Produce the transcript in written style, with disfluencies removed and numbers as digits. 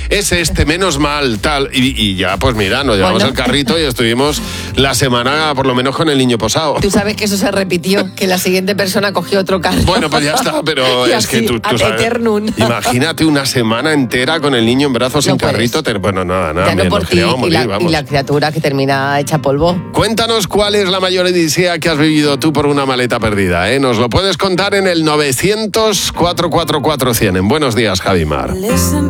es este, menos mal, tal. Y ya, pues mira, nos llevamos el carrito y estuvimos la semana por lo menos con el niño posado. Tú sabes que eso se repitió, que la siguiente persona cogió otro carro. Bueno, pues ya está, pero y es así, que tú ad sabes. eternum. Imagínate una semana entera con el niño en brazos sin puedes. carrito. Bueno, nada, Ya no me por nos ti queríamos y morir, vamos. la criatura que termina hecha polvo. Cuéntanos cuál es la mayor odisea que has vivido tú por una maleta perdida, ¿eh? Nos lo puedes contar en el 900 444 100. En Buenos Días, Javimar.